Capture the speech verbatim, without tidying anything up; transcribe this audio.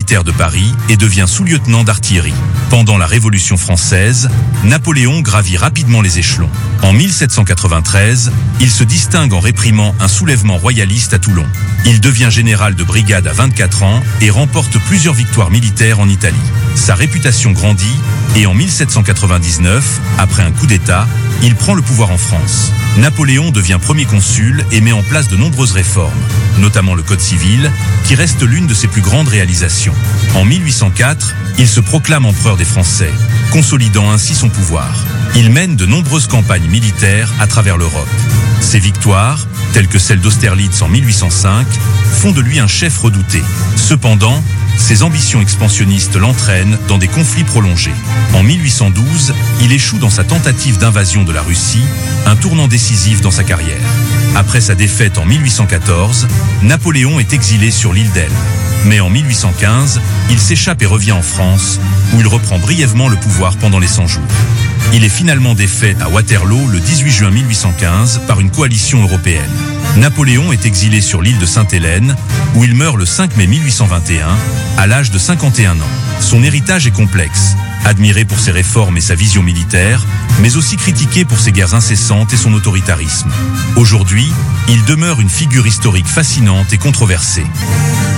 militaire de Paris et devient sous-lieutenant d'artillerie. Pendant la Révolution française, Napoléon gravit rapidement les échelons. En mille sept cent quatre-vingt-treize, il se distingue en réprimant un soulèvement royaliste à Toulon. Il devient général de brigade à vingt-quatre ans et remporte plusieurs victoires militaires en Italie. Sa réputation grandit et en mille sept cent quatre-vingt-dix-neuf, après un coup d'État, il prend le pouvoir en France. Napoléon devient premier consul et met en place de nombreuses réformes, notamment le Code civil, qui reste l'une de ses plus grandes réalisations. En mille huit cent quatre, il se proclame empereur des Français, consolidant ainsi son pouvoir. Il mène de nombreuses campagnes militaires à travers l'Europe. Ses victoires, telles que celle d'Austerlitz en mille huit cent cinq, font de lui un chef redouté. Cependant, ses ambitions expansionnistes l'entraînent dans des conflits prolongés. En mille huit cent douze, il échoue dans sa tentative d'invasion de la Russie, un tournant décisif dans sa carrière. Après sa défaite en mille huit cent quatorze, Napoléon est exilé sur l'île d'Elbe. Mais en mille huit cent quinze, il s'échappe et revient en France, où il reprend brièvement le pouvoir pendant les cent jours. Il est finalement défait à Waterloo le dix-huit juin mille huit cent quinze par une coalition européenne. Napoléon est exilé sur l'île de Sainte-Hélène, où il meurt le cinq mai mille huit cent vingt et un, à l'âge de cinquante et un ans. Son héritage est complexe, admiré pour ses réformes et sa vision militaire, mais aussi critiqué pour ses guerres incessantes et son autoritarisme. Aujourd'hui, il demeure une figure historique fascinante et controversée.